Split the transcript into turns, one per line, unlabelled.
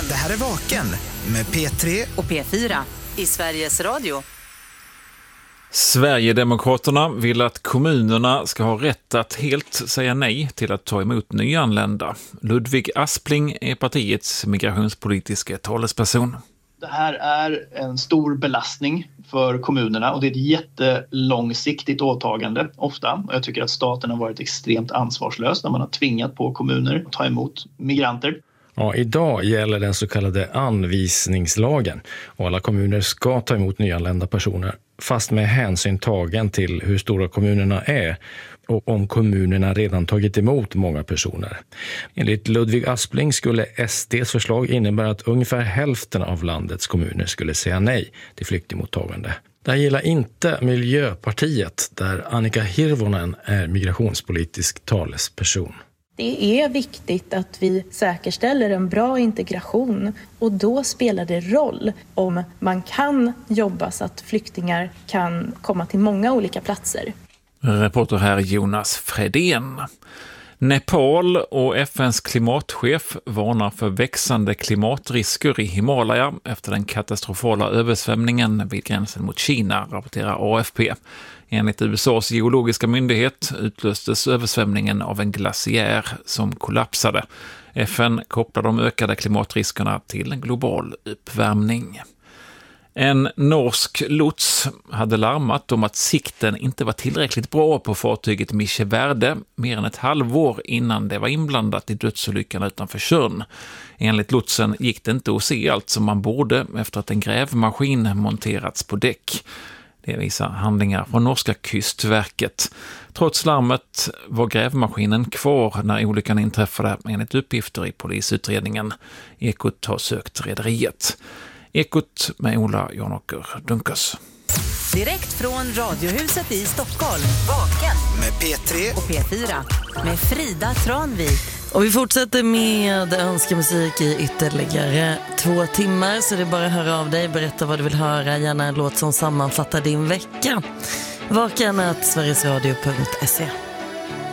Det här är Vaken med P3
och P4 i Sveriges Radio.
Sverigedemokraterna vill att kommunerna ska ha rätt att helt säga nej till att ta emot nyanlända. Ludvig Aspling är partiets migrationspolitiska talesperson.
Det här är en stor belastning för kommunerna och det är ett jättelångsiktigt åtagande ofta. Och jag tycker att staten har varit extremt ansvarslös när man har tvingat på kommuner att ta emot migranter.
Ja, idag gäller den så kallade anvisningslagen och alla kommuner ska ta emot nyanlända personer fast med hänsyn tagen till hur stora kommunerna är och om kommunerna redan tagit emot många personer. Enligt Ludvig Aspling skulle SD:s förslag innebära att ungefär hälften av landets kommuner skulle säga nej till flyktingmottagande. Det här gillar inte Miljöpartiet där Annika Hirvonen är migrationspolitisk talesperson.
Det är viktigt att vi säkerställer en bra integration och då spelar det roll om man kan jobba så att flyktingar kan komma till många olika platser.
Reporter här Jonas Fredén. Nepal och FNs klimatchef varnar för växande klimatrisker i Himalaya efter den katastrofala översvämningen vid gränsen mot Kina, rapporterar AFP. Enligt USAs geologiska myndighet utlöstes översvämningen av en glaciär som kollapsade. FN kopplar de ökade klimatriskerna till en global uppvärmning. En norsk lots hade larmat om att sikten inte var tillräckligt bra på fartyget Mische Verde mer än ett halvår innan det var inblandat i dödsolyckan utanför Tjörn. Enligt lotsen gick det inte att se allt som man borde efter att en grävmaskin monterats på däck. Det visar handlingar från norska kustverket. Trots larmet var grävmaskinen kvar när olyckan inträffade enligt uppgifter i polisutredningen. Ekot har sökt rederiet. Ekot med Ola Janåker Dunkers.
Direkt från Radiohuset i Stockholm. Vaken
med P3
och P4 med Frida Tranvik.
Och vi fortsätter med önskemusik i ytterligare 2 timmar. Så det är bara att höra av dig, berätta vad du vill höra. Gärna en låt som sammanfattar din vecka. Vaken@sverigesradio.se.